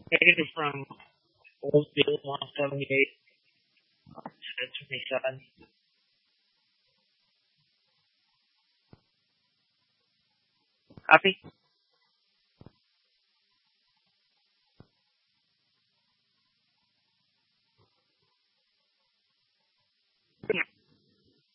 Taken it from Old Bill 178 to 27. Copy?